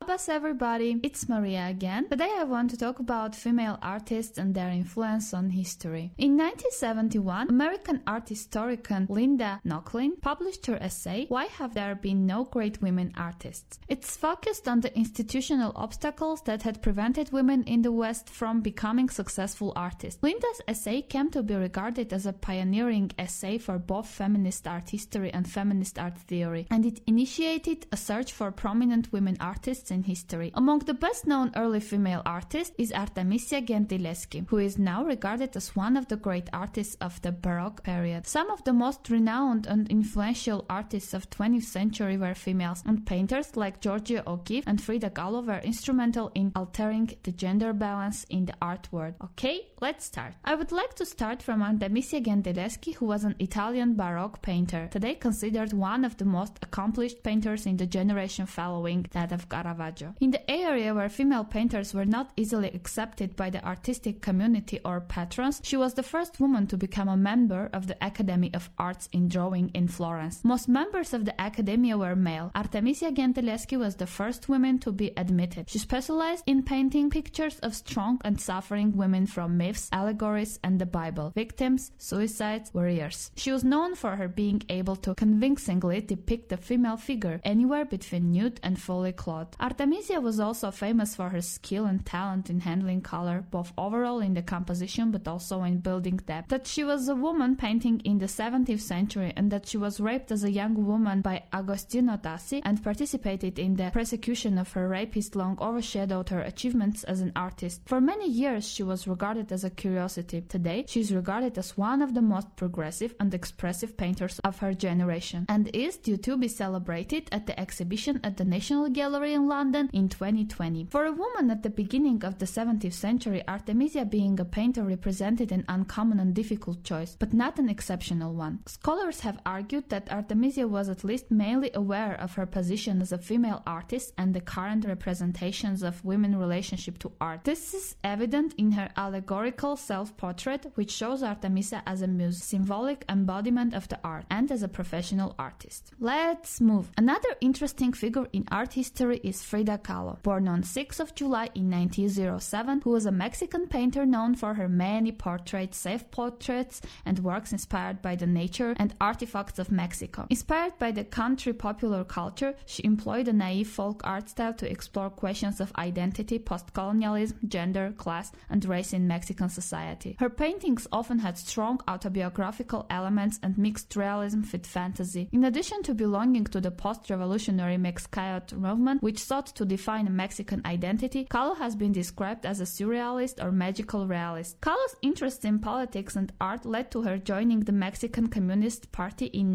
Labas everybody, it's Maria again. Today I want to talk about female artists and their influence on history. In 1971, American art historian Linda Nochlin published her essay, Why Have There Been No Great Women Artists? It's focused on the institutional obstacles that had prevented women in the West from becoming successful artists. Linda's essay came to be regarded as a pioneering essay for both feminist art history and feminist art theory, and it initiated a search for prominent women artists in history. Among the best-known early female artists is Artemisia Gentileschi, who is now regarded as one of the great artists of the Baroque period. Some of the most renowned and influential artists of 20th century were females, and painters like Georgia O'Keeffe and Frida Kahlo were instrumental in altering the gender balance in the art world. Okay, let's start. I would like to start from Artemisia Gentileschi, who was an Italian Baroque painter, today considered one of the most accomplished painters in the generation following that of Caravaggio. In the area where female painters were not easily accepted by the artistic community or patrons, she was the first woman to become a member of the Academy of Arts in Drawing in Florence. Most members of the Academia were male. Artemisia Gentileschi was the first woman to be admitted. She specialized in painting pictures of strong and suffering women from myths, allegories, and the Bible, victims, suicides, warriors. She was known for her being able to convincingly depict the female figure anywhere between nude and fully clothed. Artemisia was also famous for her skill and talent in handling color, both overall in the composition but also in building depth. That she was a woman painting in the 17th century and that she was raped as a young woman by Agostino Tassi and participated in the persecution of her rapist long overshadowed her achievements as an artist. For many years she was regarded as a curiosity. Today she is regarded as one of the most progressive and expressive painters of her generation and is due to be celebrated at the exhibition at the National Gallery in London in 2020. For a woman at the beginning of the 17th century, Artemisia being a painter represented an uncommon and difficult choice, but not an exceptional one. Scholars have argued that Artemisia was at least mainly aware of her position as a female artist and the current representations of women's relationship to art. This is evident in her allegorical self-portrait, which shows Artemisia as a muse, symbolic embodiment of the art, and as a professional artist. Let's move. Another interesting figure in art history is Frida Kahlo, born on 6th of July in 1907, who was a Mexican painter known for her many portraits, self-portraits, and works inspired by the nature and artifacts of Mexico. Inspired by the country popular culture, she employed a naive folk art style to explore questions of identity, post-colonialism, gender, class, and race in Mexican society. Her paintings often had strong autobiographical elements and mixed realism with fantasy. In addition to belonging to the post-revolutionary Mexicayot movement, which sought to define a Mexican identity, Kahlo has been described as a surrealist or magical realist. Kahlo's interest in politics and art led to her joining the Mexican Communist Party in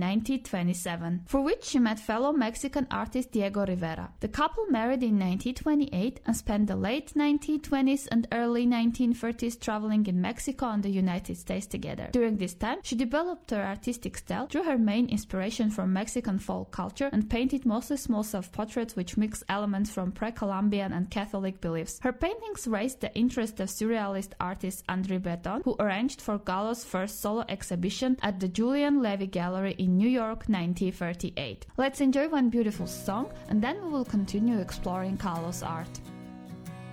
1927, for which she met fellow Mexican artist Diego Rivera. The couple married in 1928 and spent the late 1920s and early 1930s traveling in Mexico and the United States together. During this time, she developed her artistic style, drew her main inspiration from Mexican folk culture, and painted mostly small self-portraits which mix elements from pre-Columbian and Catholic beliefs. Her paintings raised the interest of surrealist artist André Breton, who arranged for Kahlo's first solo exhibition at the Julian Levy Gallery in New York 1938. Let's enjoy one beautiful song and then we will continue exploring Kahlo's art.